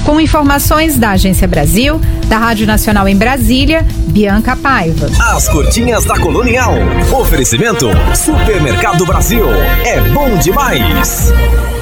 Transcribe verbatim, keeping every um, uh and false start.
Com informações da Agência Brasil, da Rádio Nacional em Brasília, Bianca Paiva. As curtinhas da Colonial. Oferecimento Supermercado Brasil. É bom demais.